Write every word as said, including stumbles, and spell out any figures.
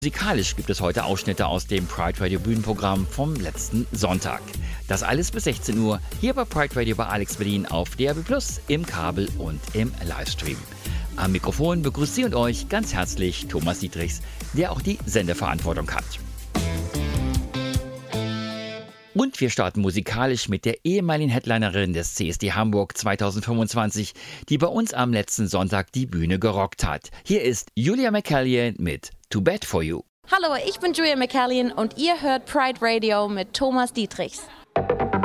Musikalisch gibt es heute Ausschnitte aus dem Pride Radio Bühnenprogramm vom letzten Sonntag. Das alles bis sechzehn Uhr hier bei Pride Radio bei Alex Berlin auf D A B plus, im Kabel und im Livestream. Am Mikrofon begrüßt Sie und euch ganz herzlich Thomas Dietrichs, der auch die Sendeverantwortung hat. Und wir starten musikalisch mit der ehemaligen Headlinerin des C S D Hamburg zwanzig fünfundzwanzig, die bei uns am letzten Sonntag die Bühne gerockt hat. Hier ist Julia McCallion mit Too Bad For You. Hallo, ich bin Julia McCallion und ihr hört Pride Radio mit Thomas Dietrichs.